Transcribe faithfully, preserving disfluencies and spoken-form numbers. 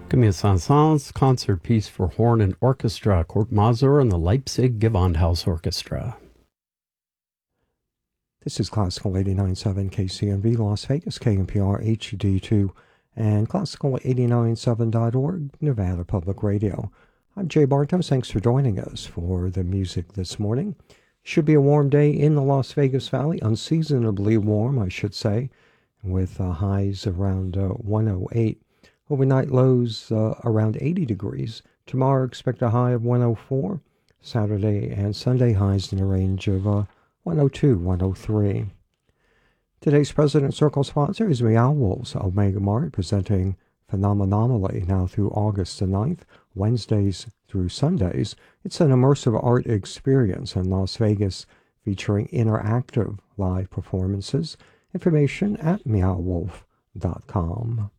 Give me a Saint-Saëns concert piece for horn and orchestra, Kurt Masur and the Leipzig Gewandhaus Orchestra. This is Classical eighty-nine point seven K C M B Las Vegas, K N P R H D two, and Classical eighty-nine point seven dot org, Nevada Public Radio. I'm Jay Bartos. Thanks for joining us for the music this morning. Should be a warm day in the Las Vegas Valley, unseasonably warm, I should say, with uh, highs around uh, one oh eight. Overnight lows uh, around eighty degrees. Tomorrow expect a high of one oh four. Saturday and Sunday highs in the range of uh, one oh two, one oh three. Today's President Circle sponsor is Meow Wolves Omega Mart, presenting Phenomenally now through August the ninth, Wednesdays through Sundays. It's an immersive art experience in Las Vegas featuring interactive live performances. Information at meow wolf dot com.